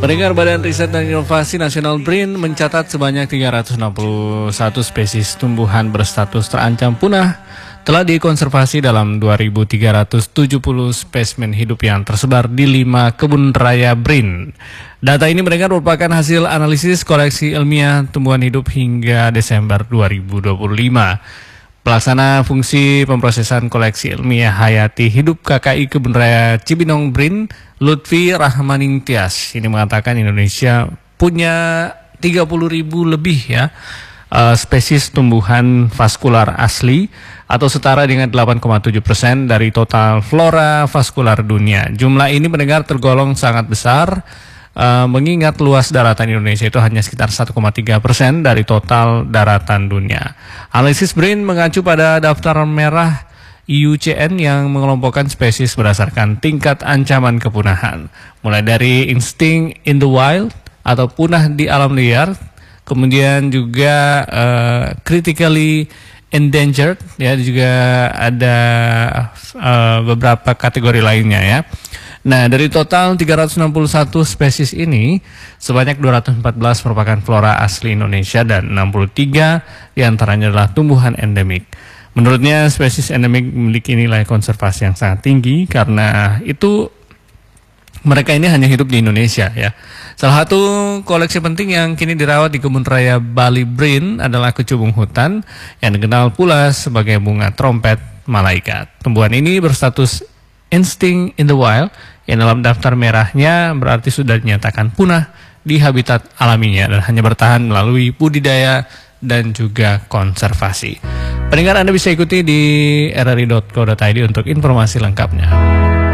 Pendengar Badan Riset dan Inovasi Nasional BRIN mencatat sebanyak 361 spesies tumbuhan berstatus terancam punah telah dikonservasi dalam 2.370 spesimen hidup yang tersebar di 5 kebun raya BRIN. Data ini merupakan hasil analisis koleksi ilmiah tumbuhan hidup hingga Desember 2025. Pelaksana fungsi pemrosesan koleksi ilmiah hayati hidup KKI Kebun Raya Cibinong BRIN, Lutfi Rahmaningtyas, ini mengatakan Indonesia punya 30.000 lebih spesies tumbuhan vaskular asli atau setara dengan 8,7% dari total flora vaskular dunia. Jumlah ini mendengar tergolong sangat besar. Mengingat luas daratan Indonesia itu hanya sekitar 1,3% dari total daratan dunia. Analisis BRIN mengacu pada daftar merah IUCN yang mengelompokkan spesies berdasarkan tingkat ancaman kepunahan, mulai dari extinct in the wild atau punah di alam liar, kemudian juga critically endangered, ya, juga ada beberapa kategori lainnya, ya. Nah, dari total 361 spesies ini, sebanyak 214 merupakan flora asli Indonesia dan 63 diantaranya adalah tumbuhan endemik. Menurutnya, spesies endemik memiliki nilai konservasi yang sangat tinggi karena itu mereka ini hanya hidup di Indonesia, ya. Salah satu koleksi penting yang kini dirawat di Kebun Raya Bali BRIN adalah kecubung hutan yang dikenal pula sebagai bunga trompet malaikat. Tumbuhan ini berstatus extinct in the wild, yang dalam daftar merahnya berarti sudah dinyatakan punah di habitat alaminya dan hanya bertahan melalui budidaya dan juga konservasi. Pendengar, Anda bisa ikuti di rri.co.id untuk informasi lengkapnya.